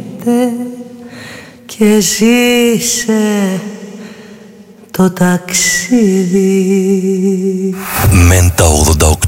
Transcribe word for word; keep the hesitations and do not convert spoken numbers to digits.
καίγεται και ζήσε το ταξίδι. Μέντα ογδόντα οκτώ.